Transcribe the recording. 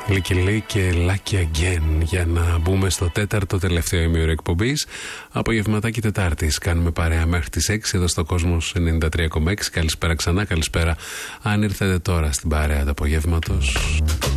Λίκη και Lucky Again για να μπούμε στο τέταρτο τελευταίο ημίωρο εκπομπής. Απογευματάκι Τετάρτης. Κάνουμε παρέα μέχρι τις 6 εδώ στο Κόσμος 93,6. Καλησπέρα ξανά, καλησπέρα αν ήρθατε τώρα στην παρέα του απογεύματος.